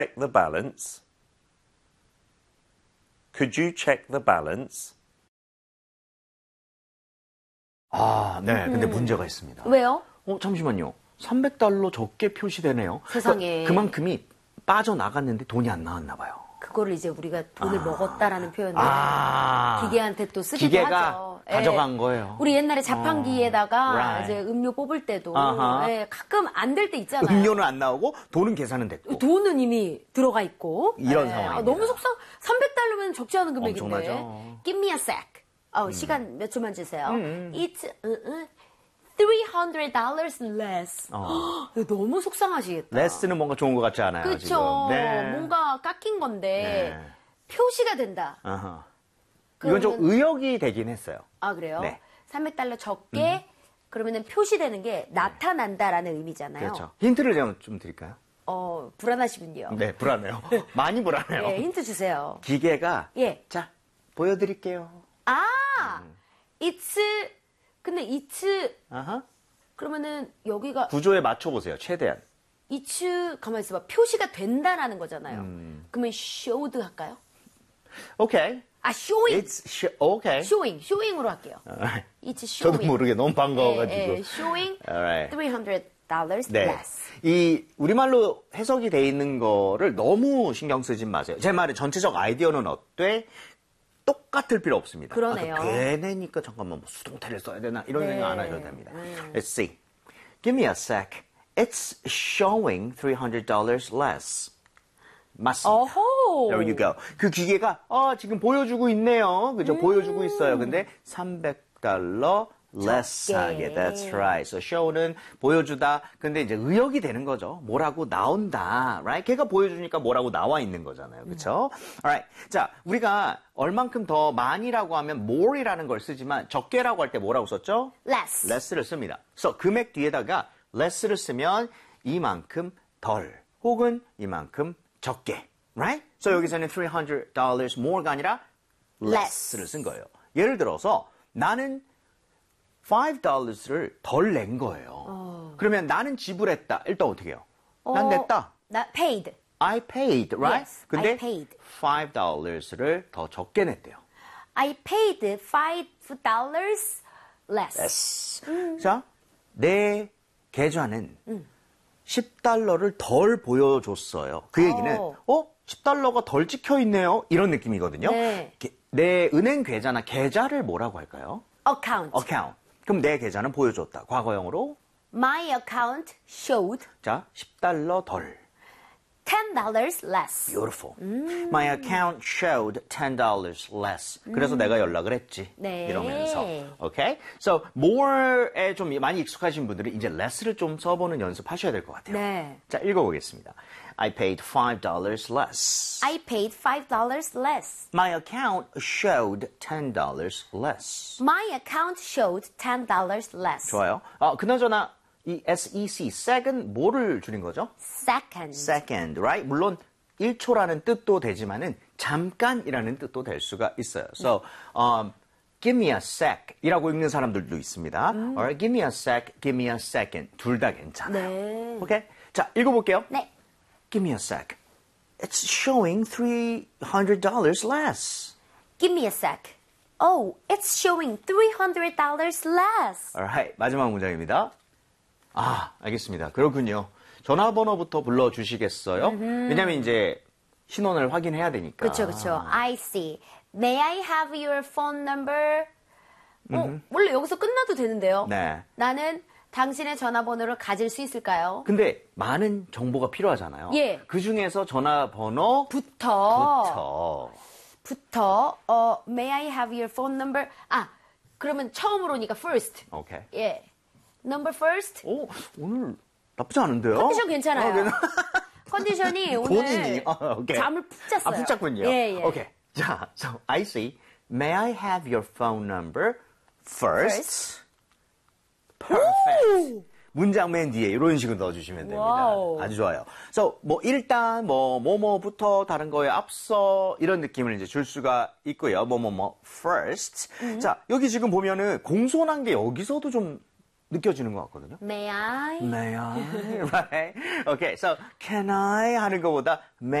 check the balance? Could you check the balance? 아, 네. 근데 문제가 있습니다. 왜요? 잠시만요. 300달러 적게 표시되네요. 세상에. 그러니까 그만큼이 빠져나갔는데 돈이 안 나왔나 봐요. 그거를 이제 우리가 돈을 먹었다라는 표현을 기계한테 또 쓰기도 기계가 하죠. 가져간 거예요. 우리 옛날에 자판기에다가 right. 이제 음료 뽑을 때도 가끔 안 될 때 있잖아요. 음료는 안 나오고 돈은 계산은 됐고. 돈은 이미 들어가 있고. 이런 상황입니다. 너무 속상. 300달러면 적지 않은 금액인데. 엄청나죠. Give me a sec. 시간 몇 초만 주세요. It's $300 less. 너무 속상하시겠다. less는 뭔가 좋은 것 같지 않아요? 그렇죠. 네. 뭔가 깎인 건데 표시가 된다. 이건 좀 의역이 되긴 했어요. 아, 그래요? 네. 300달러 적게 그러면은 표시되는 게 나타난다라는 의미잖아요. 그렇죠. 힌트를 제가 좀 드릴까요? 불안하시군요. 네, 불안해요. 많이 불안해요. 네, 힌트 주세요. 기계가 자, 보여드릴게요. 근데 그러면은 여기가 구조에 맞춰보세요. 최대한. 가만히 있어봐. 표시가 된다라는 거잖아요. 그러면 showed 할까요? 오케이. showing. okay. showing으로 할게요. Alright. It's showing. 저도 모르게 너무 반가워가지고. showing Alright. $300 네. less. 이 우리말로 해석이 돼 있는 거를 너무 신경 쓰지 마세요. 제 말은 전체적 아이디어는 어때? 똑같을 필요 없습니다. 그러네요. 걔네니까 잠깐만 뭐 수동태를 써야 되나 이런 생각 안 하셔도 됩니다. Let's see. Give me a sec. It's showing $300 less. 맞습니다. There you go. 그 기계가 지금 보여주고 있네요. 그죠? 보여주고 있어요. 근데 $300 less 하게. That's right. So show는 보여주다. 근데 이제 의역이 되는 거죠. 뭐라고 나온다. Right? 걔가 보여주니까 뭐라고 나와 있는 거잖아요. 그렇죠? Alright. 자, 우리가 얼만큼 더 많이라고 하면 more이라는 걸 쓰지만 적게라고 할 때 뭐라고 썼죠? less. less를 씁니다. So 금액 뒤에다가 less를 쓰면 이만큼 덜 혹은 이만큼 적게. Right? So 여기서는 $300 more가 아니라 less를 쓴 거예요. 예를 들어서 나는 $5를 덜 낸 거예요. 그러면 나는 지불했다. 일단 어떻게 해요? 난 냈다. 나 paid. I paid, right? Yes, 근데 I paid. $5를 더 적게 냈대요. I paid $5 less. Yes. 자, 내 계좌는 $10를 덜 보여줬어요. 그 얘기는 10달러가 덜 찍혀 있네요. 이런 느낌이거든요. 네. 내 은행 계좌나 계좌를 뭐라고 할까요? account. account. 그럼 내 계좌는 보여줬다. 과거형으로 My account showed 자, $10 덜. $10 less. Beautiful. My account showed $10 less. 그래서 내가 연락을 했지. 네. 이러면서. Okay? So, more에 좀 많이 익숙하신 분들은 이제 less를 좀 써보는 연습하셔야 될 것 같아요. 네. 자, 읽어보겠습니다. I paid $5 less. I paid $5 less. My account showed $10 less. My account showed $10 less. 좋아요. 그나저나 이 SEC, sec은 뭐를 줄인 거죠? Second. Second, right? 물론 1초라는 뜻도 되지만은 잠깐이라는 뜻도 될 수가 있어요. So, give me a sec 이라고 읽는 사람들도 있습니다. Or give me a sec, give me a second. 둘 다 괜찮아요. 네. 오케이? 자, 읽어볼게요. 네. Give me a sec. It's showing $300 less. Give me a sec. Oh, it's showing $300 less. Alright, 마지막 문장입니다. 알겠습니다. 그렇군요. 전화번호부터 불러주시겠어요? 왜냐면 이제 신원을 확인해야 되니까. 그렇죠, 그렇죠. I see. May I have your phone number? 원래 여기서 끝나도 되는데요. 네. 나는 당신의 전화번호를 가질 수 있을까요? 근데 많은 정보가 필요하잖아요. 예. 그 중에서 전화번호 부터 May I have your phone number? 그러면 처음으로니까 first. 오케이. 예. Number first. 오늘 나쁘지 않은데요? 컨디션 괜찮아요. 컨디션이 오늘 본인이 오케이. 잠을 푹 잤어요. 푹 잤군요. 예. 오케이. 자, so I see. May I have your phone number first? Perfect. 문장 맨 뒤에 이런 식으로 넣어주시면 됩니다. 와우. 아주 좋아요. So, 일단, 뭐부터 다른 거에 앞서 이런 느낌을 이제 줄 수가 있고요. first. 자, 여기 지금 보면은 공손한 게 여기서도 좀 느껴지는 것 같거든요. May I? May I? Right? Okay, so can I 하는 것보다